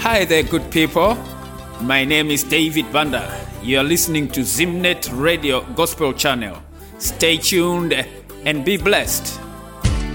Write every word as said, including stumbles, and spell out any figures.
Hi there, good people. My name is David Banda. You are listening to Zimnet Radio Gospel Channel. Stay tuned and be blessed.